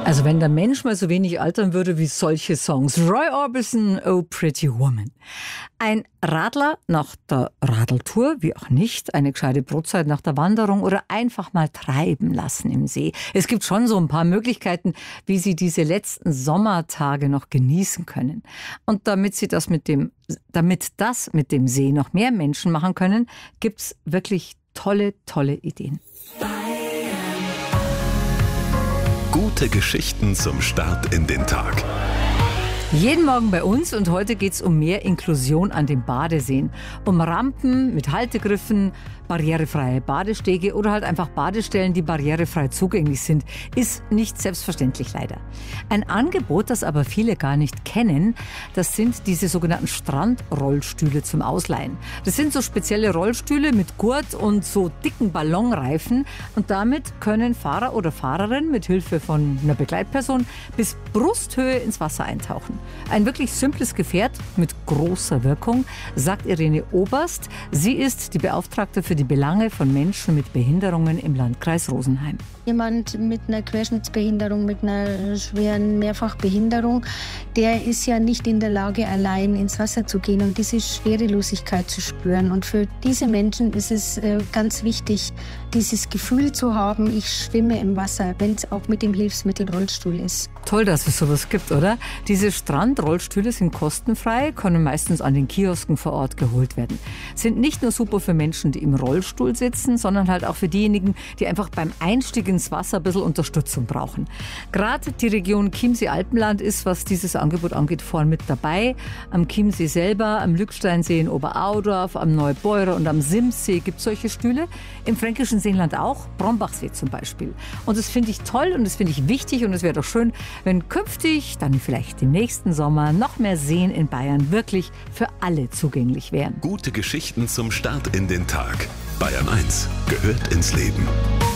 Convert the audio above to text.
Also wenn der Mensch mal so wenig altern würde wie solche Songs. Roy Orbison, Oh Pretty Woman. Ein Radler nach der Radeltour, wie auch nicht, eine gescheite Brotzeit nach der Wanderung oder einfach mal treiben lassen im See. Es gibt schon so ein paar Möglichkeiten, wie Sie diese letzten Sommertage noch genießen können. Und damit das mit dem See noch mehr Menschen machen können, gibt's wirklich tolle Ideen. Gute Geschichten zum Start in den Tag. Jeden Morgen bei uns und heute geht's um mehr Inklusion an den Badeseen. Um Rampen mit Haltegriffen, barrierefreie Badestege oder halt einfach Badestellen, die barrierefrei zugänglich sind. Ist nicht selbstverständlich leider. Ein Angebot, das aber viele gar nicht kennen, das sind diese sogenannten Strandrollstühle zum Ausleihen. Das sind so spezielle Rollstühle mit Gurt und so dicken Ballonreifen und damit können Fahrer oder Fahrerin mit Hilfe von einer Begleitperson bis Brusthöhe ins Wasser eintauchen. Ein wirklich simples Gefährt mit großer Wirkung, sagt Irene Oberst. Sie ist die Beauftragte für die Belange von Menschen mit Behinderungen im Landkreis Rosenheim. Jemand mit einer Querschnittsbehinderung, mit einer schweren Mehrfachbehinderung, der ist ja nicht in der Lage, allein ins Wasser zu gehen und diese Schwerelosigkeit zu spüren. Und für diese Menschen ist es ganz wichtig, dieses Gefühl zu haben, ich schwimme im Wasser, wenn es auch mit dem Hilfsmittel Rollstuhl ist. Toll, dass es sowas gibt, oder? Diese Strandrollstühle sind kostenfrei, können meistens an den Kiosken vor Ort geholt werden. Sind nicht nur super für Menschen, die im Rollstuhl sitzen, sondern halt auch für diejenigen, die einfach beim Einstieg ins Wasser ein bisschen Unterstützung brauchen. Gerade die Region Chiemsee-Alpenland ist, was dieses Angebot angeht, vorn mit dabei. Am Chiemsee selber, am Lücksteinsee in Oberaudorf, am Neubeurer und am Simssee gibt es solche Stühle. Im fränkischen Seenland auch, Brombachsee zum Beispiel. Und das finde ich toll und das finde ich wichtig und es wäre doch schön, wenn künftig, dann vielleicht im nächsten Sommer, noch mehr Seen in Bayern wirklich für alle zugänglich wären. Gute Geschichten zum Start in den Tag. Bayern 1 gehört ins Leben.